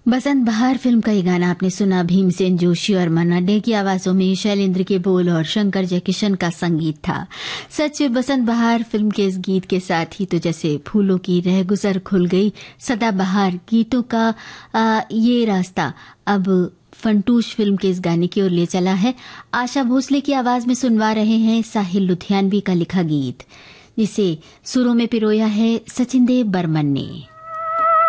बसंत बहार फिल्म का ये गाना आपने सुना। भीमसेन जोशी और मन्ना डे की आवाजों में शैलेंद्र के बोल और शंकर जयकिशन का संगीत था। सच बसंत बहार फिल्म के इस गीत के साथ ही तो जैसे फूलों की रह गुजर खुल गई, सदाबहार गीतों का ये रास्ता अब फंटूश फिल्म के इस गाने की ओर ले चला है। आशा भोसले की आवाज में सुनवा रहे हैं साहिल लुधियानवी का लिखा गीत, जिसे सुरों में पिरोया है सचिन देव बर्मन ने।